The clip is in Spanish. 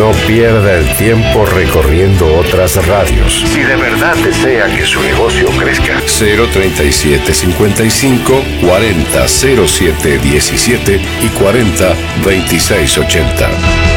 No pierda el tiempo recorriendo otras radios. Si de verdad desea que su negocio crezca. 03755 40 07 17 y 40 26 80.